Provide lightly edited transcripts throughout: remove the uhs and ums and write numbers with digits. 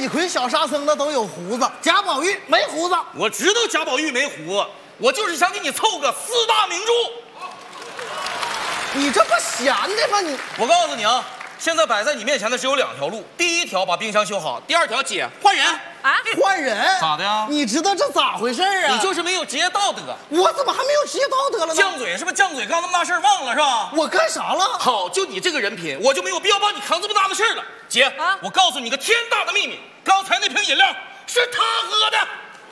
李逵、小沙僧的都有胡子，贾宝玉没胡子。 我知道贾宝玉没胡子，我就是想给你凑个4大名著。 你这不闲的吗？你， 我告诉你啊，现在摆在你面前的只有2条路，第一条把冰箱修好，第2条姐换人啊， 换人咋的呀？ 你知道这咋回事啊？ 你就是没有职业道德。 我怎么还没有职业道德了呢？ 犟嘴是不是犟嘴？刚那么大事儿忘了是吧？ 我干啥了？ 好，就你这个人品，我就没有必要帮你扛这么大的事儿了。姐， 啊， 我告诉你个天大的秘密，刚才那瓶饮料是他喝的。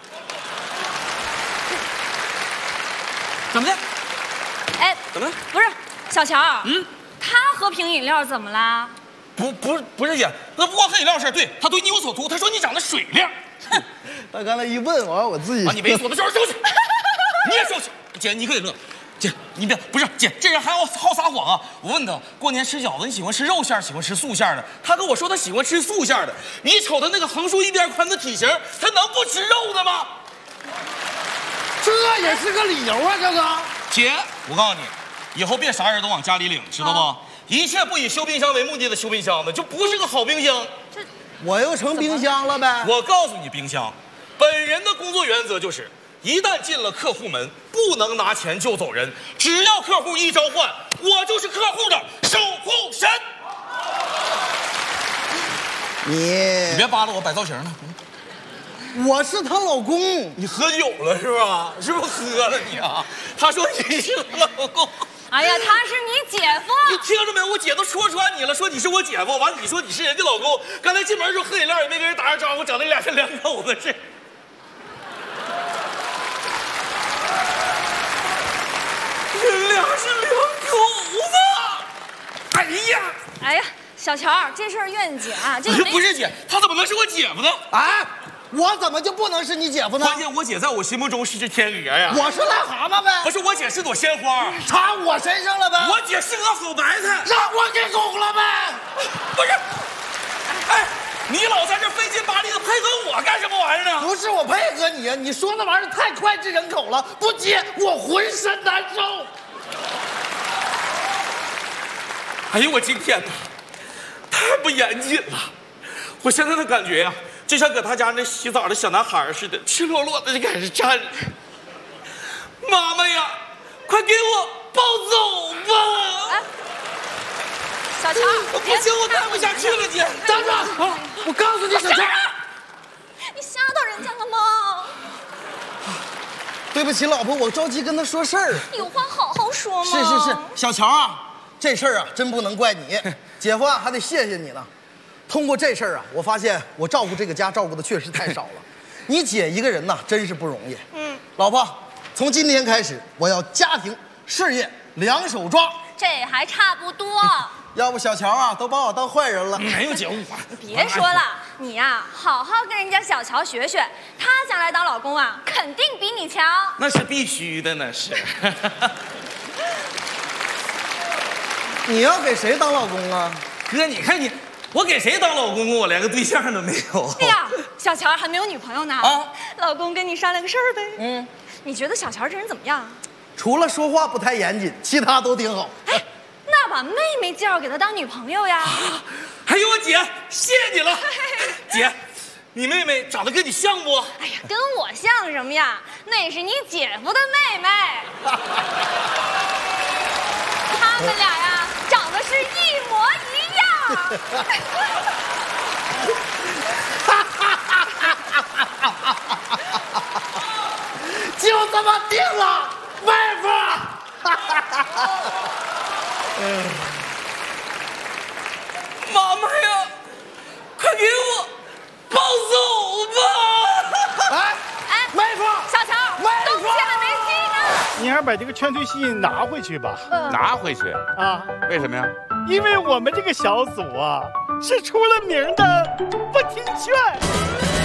怎么的？ 哎， 怎么了？ 不是小乔，他喝瓶饮料怎么啦？ 不是姐，那不光喝饮料事儿，对他对你有所图，他说你长得水灵。哼， 他刚才一问我自己， 把你猥琐的时候收起，你也收起。姐，你可以乐。姐，你别不是姐，这人还好撒谎啊！我问他过年吃饺子，你喜欢吃肉馅儿，喜欢吃素馅儿的？他跟我说他喜欢吃素馅儿的。你瞅他那个横竖一边宽的体型，他能不吃肉的吗？ 这也是个理由啊，这个。 姐，我告诉你，以后别啥人都往家里领，知道不？一切不以修冰箱为目的的修冰箱的，就不是个好冰箱。 我又成冰箱了呗？ 我告诉你，冰箱，本人的工作原则就是，一旦进了客户门，不能拿钱就走人。只要客户一召唤，我就是客户的守护神。 你别扒拉我摆造型了。 我是她老公。 你喝酒了是吧？是不是喝了你啊？他说你是他老公。 哎呀，他是你姐夫。 你听着没有？我姐都戳穿你了，说你是我姐夫，完了你说你是人家老公。刚才进门的时候喝饮料也没跟人打声招呼，整的俩像两口子似的。人俩是两口子。哎呀， 哎呀，小乔，这事儿怨姐啊，这个不是姐，他怎么能是我姐夫呢？ 哎，我怎么就不能是你姐夫呢？ 关键我姐在我心目中是只天鹅呀。 我是癞蛤蟆呗。 不是，我姐是朵鲜花， 插我身上了呗。 我姐是个好白菜， 让我给拱了呗。 不是，哎，你老在这费劲巴力的配合我干什么玩意儿呢？ 不是我配合你，你说那玩意儿太脍炙人口了，不接我浑身难受。 哎呦，我今天呐，太不严谨了！我现在的感觉呀，就像搁他家那洗澡的小男孩似的，赤裸裸的就开始站着。妈妈呀，快给我抱走吧！ 哎，小乔， 不行，我待不下去了，姐。 站着！我告诉你，小乔， 你吓到人家了吗？ 对不起，老婆，我着急跟他说事儿。 有话好好说嘛。 是，小乔啊，这事儿啊，真不能怪你，姐夫啊，还得谢谢你呢。通过这事儿啊，我发现我照顾这个家照顾的确实太少了。你姐一个人呐，真是不容易。老婆，从今天开始，我要家庭事业两手抓。 这还差不多。 要不小乔啊，都把我当坏人了。 没有姐夫， 别说了，你呀，好好跟人家小乔学学，他将来当老公啊，肯定比你强。 那是必须的，那是。 你要给谁当老公啊？ 哥，你看你，我给谁当老公？我连个对象都没有。 哎呀，小乔还没有女朋友呢。 啊， 老公跟你商量个事儿呗。你觉得小乔这人怎么样？ 除了说话不太严谨，其他都挺好。 哎，那把妹妹介绍给他当女朋友呀。 还有我姐，谢谢你了。姐，你妹妹长得跟你像不？ 哎呀，跟我像什么呀？那是你姐夫的妹妹。他们俩呀，长得是一模一样。 就这么定了，妹夫。 妈妈呀，快给我抱走吧！ 哎， 妹夫， 小乔， 妹夫东西还没寄呢。 你还是把这个劝退信拿回去吧。 拿回去啊， 为什么呀？ 因为我们这个小组啊，是出了名的不听劝。